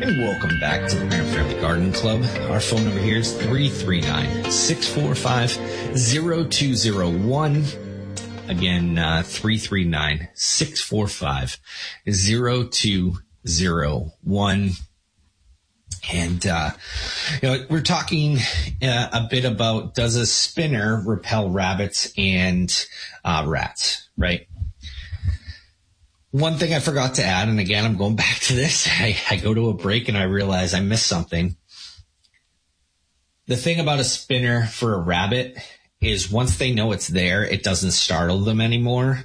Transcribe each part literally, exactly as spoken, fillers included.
And welcome back to the Parent Friendly Garden Club. Our phone number here is three three nine, six four five, zero two zero one. Again, uh, three three nine, six four five, zero two zero one. And, uh, you know, we're talking uh, a bit about, does a spinner repel rabbits and uh, rats, right? One thing I forgot to add, and again, I'm going back to this. I, I go to a break and I realize I missed something. The thing about a spinner for a rabbit is once they know it's there, it doesn't startle them anymore.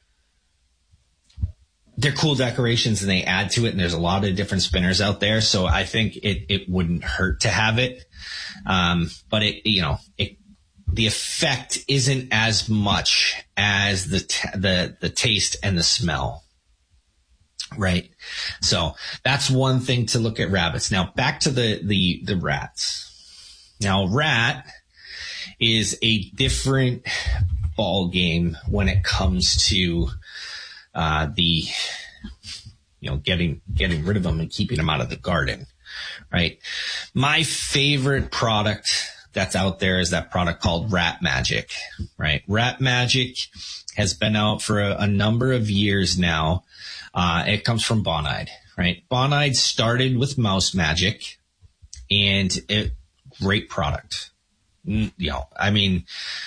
They're cool decorations and they add to it, and there's a lot of different spinners out there. So I think it, it wouldn't hurt to have it. Um, but it, you know, it, the effect isn't as much as the, t- the, the taste and the smell. Right. So that's one thing to look at rabbits. Now back to the, the, the rats. Now rat is a different ball game when it comes to, uh, the, you know, getting, getting rid of them and keeping them out of the garden. Right. My favorite product that's out there is that product called Rat Magic. Right. Rat Magic has been out for a, a number of years now. Uh, it comes from Bonide, right? Bonide started with Mouse Magic, and it, great product. You know, I mean,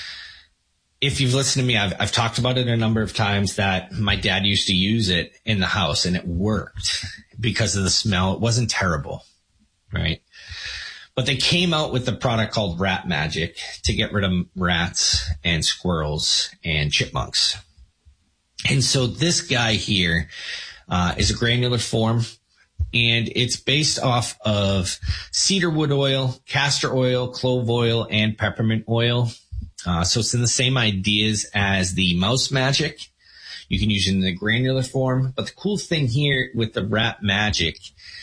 if you've listened to me, I've, I've talked about it a number of times that my dad used to use it in the house and it worked because of the smell. It wasn't terrible, right? But they came out with the product called Rat Magic to get rid of rats and squirrels and chipmunks. And so this guy here uh, is a granular form, and it's based off of cedarwood oil, castor oil, clove oil, and peppermint oil. Uh, so it's in the same ideas as the Mouse Magic. You can use it in the granular form. But the cool thing here with the Rat Magic,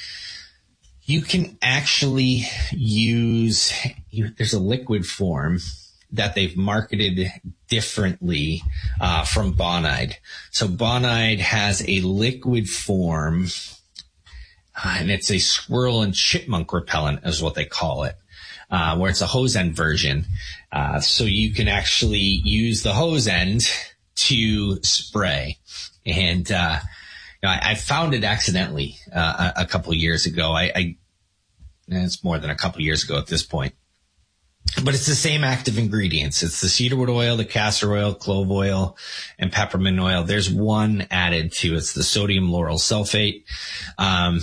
you can actually use, you, there's a liquid form that they've marketed differently uh, from Bonide. So Bonide has a liquid form, uh, and it's a squirrel and chipmunk repellent is what they call it, uh, where it's a hose end version. Uh, so you can actually use the hose end to spray. And uh, you know, I, I found it accidentally uh, a, a couple of years ago. I, I it's more than a couple of years ago at this point. But it's the same active ingredients. It's the cedarwood oil, the castor oil, clove oil, and peppermint oil. There's one added to it's the sodium lauryl sulfate. Um,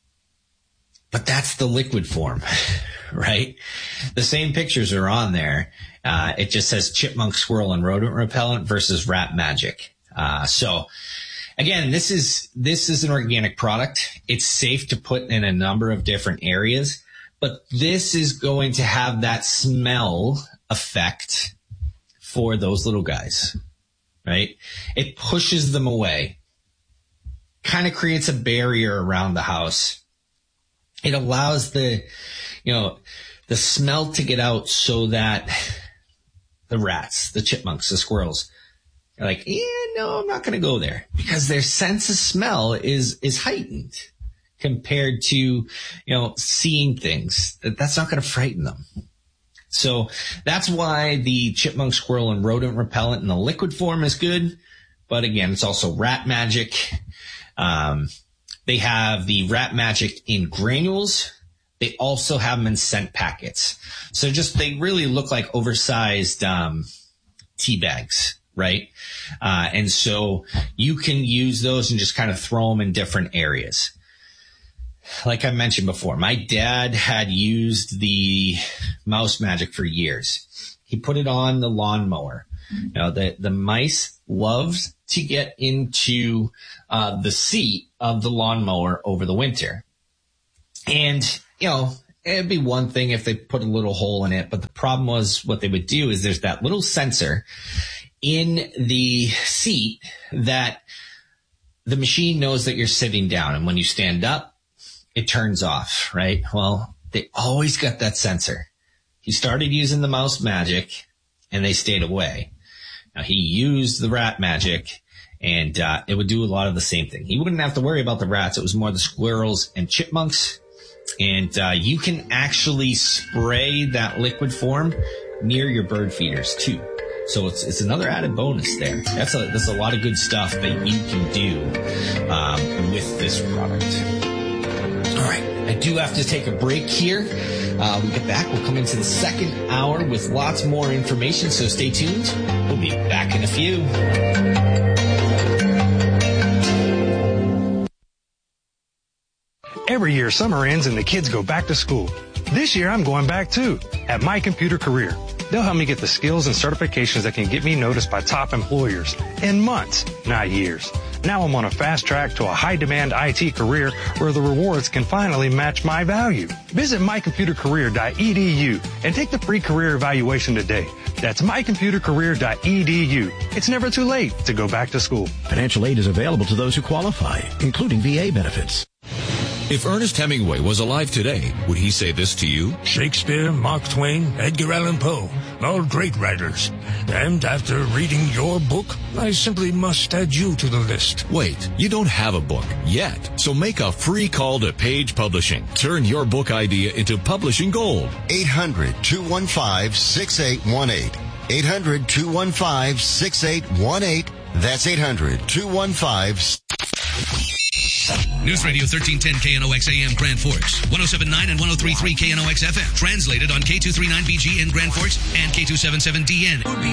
but that's the liquid form, right? The same pictures are on there. Uh, it just says chipmunk, squirrel, and rodent repellent versus Rat Magic. Uh, so again, this is, this is an organic product. It's safe to put in a number of different areas. But this is going to have that smell effect for those little guys, right? It pushes them away, kind of creates a barrier around the house. It allows the, you know, the smell to get out so that the rats, the chipmunks, the squirrels are like, yeah, no, I'm not going to go there because their sense of smell is, is heightened. Compared to, you know, seeing things, that's not going to frighten them. So that's why the chipmunk, squirrel, and rodent repellent in the liquid form is good. But again, it's also Rat Magic. Um, they have the Rat Magic in granules. They also have them in scent packets. So just, they really look like oversized, um, tea bags, right? Uh, and so you can use those and just kind of throw them in different areas. Like I mentioned before, my dad had used the Mouse Magic for years. He put it on the lawnmower. You know, the, the mice loves to get into uh, the seat of the lawnmower over the winter. And, you know, it'd be one thing if they put a little hole in it, but the problem was what they would do is there's that little sensor in the seat that the machine knows that you're sitting down. And when you stand up, it turns off, right? Well, they always got that sensor. He started using the Mouse Magic and they stayed away. Now he used the Rat Magic and uh, it would do a lot of the same thing. He wouldn't have to worry about the rats. It was more the squirrels and chipmunks. And uh, you can actually spray that liquid form near your bird feeders too. So it's it's another added bonus there. That's a that's a lot of good stuff that you can do um, with this product. All right, I do have to take a break here. Uh, we get back, we'll come into the second hour with lots more information, so stay tuned. We'll be back in a few. Every year, summer ends and the kids go back to school. This year, I'm going back too, at My Computer Career. They'll help me get the skills and certifications that can get me noticed by top employers in months, not years. Now I'm on a fast track to a high-demand I T career where the rewards can finally match my value. Visit my computer career dot e d u and take the free career evaluation today. That's my computer career dot e d u. It's never too late to go back to school. Financial aid is available to those who qualify, including V A benefits. If Ernest Hemingway was alive today, would he say this to you? Shakespeare, Mark Twain, Edgar Allan Poe, all great writers. And after reading your book, I simply must add you to the list. Wait, you don't have a book yet, so make a free call to Page Publishing. Turn your book idea into publishing gold. eight hundred, two one five, six eight one eight. eight hundred, two one five, six eight one eight. That's eight hundred, two one five, News Radio thirteen ten K N O X A M Grand Forks, one oh seven point nine and one oh three point three K N O X F M. Translated on K two thirty-nine B G in Grand Forks and K two seventy-seven D N.